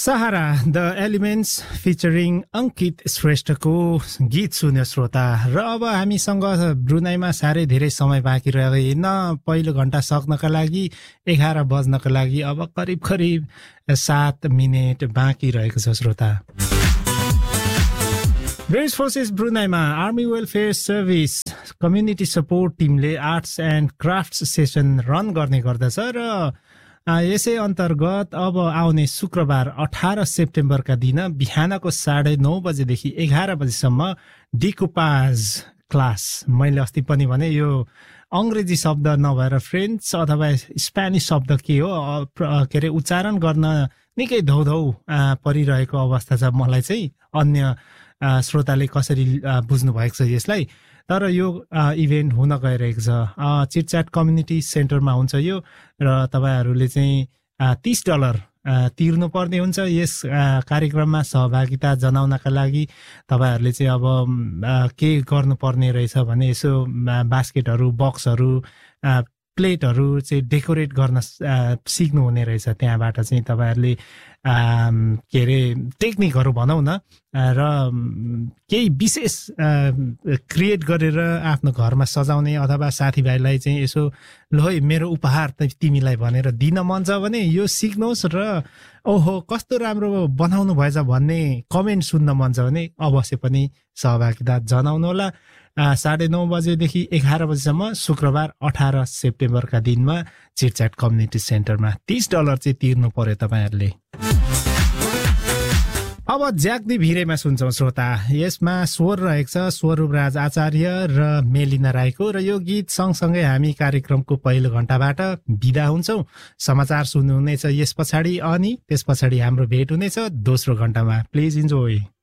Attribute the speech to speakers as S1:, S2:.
S1: Sahara the elements featuring अंकित श्रेष्ठको गीत सुन्यो श्रोता। र अब हामीसँग ब्रुनाईमा साह्रै धेरै समय बाँकी रहेन। पहिलो घण्टा सक्नका लागि 11 बज्नका लागि अब करिब 7 मिनेट बाँकी रहेको छ श्रोता। British forces ब्रुनाईमा army welfare service community support टिमले arts and crafts session run गर्ने गर्दछ र यसै अन्तर्गत अब आउने शुक्रबार 18 सेप्टेम्बरका दिन बिहानको 9:30 बजेदेखि 11 बजेसम्म डिकुपाज क्लास। मैले अस्ति पनि भने यो अंग्रेजी शब्द नभएर फ्रेन्च अथवा स्पेनिस शब्द के हो के अरे उच्चारण गर्न निकै धौधौ परिरहेको अवस्था छ। मलाई चाहिँ अन्य श्रोताले कसरी बुझ्नु भएको छ यसलाई, तर यो इभेन्ट हुन गइरहेको छ। चिटच्याट कम्युनिटी सेन्टरमा हुन्छ यो र तपाईहरूले चाहिँ $30 तिर्नुपर्ने हुन्छ। यस कार्यक्रममा सहभागिता जनाउनका लागि तपाईहरूले चाहिँ अब के गर्नुपर्ने रहेछ भने यसो बास्केटहरू, बक्सहरू, प्लेटहरू चाहिँ डेकोरेट गर्न सिक्नुहुने रहेछ। त्यहाँबाट चाहिँ तपाईहरूले के अरे टेक्निकहरू भनौँ न र केही विशेष क्रिएट गरेर आफ्नो घरमा सजाउने अथवा साथीभाइलाई चाहिँ यसो ल है मेरो उपहार तिमीलाई भनेर दिन मन छ भने यो सिक्नुहोस् र ओहो कस्तो राम्रो बनाउनु भएछ भन्ने कमेन्ट सुन्न मन छ भने अवश्य पनि सहभागिता जनाउनु होला। 9:30 बजेदेखि 11 बजेसम्म शुक्रबार 18 सेप्टेम्बरका दिनमा चिटच्याट कम्युनिटी सेन्टरमा $30 चाहिँ तिर्नु पर्यो तपाईहरूले। अब ज्याक्दी भिरेमा सुन्छौं श्रोता। यसमा स्वर रहेको छ स्वरूप राज आचार्य र मेलिना राईको र यो गीत सँगसँगै हामी कार्यक्रमको पहिलो घण्टाबाट बिदा हुन्छौं। समाचार सुन्नुहुनेछ यस पछाडि अनि त्यस पछाडि हाम्रो भेट हुनेछ दोस्रो घण्टामा। Please enjoy.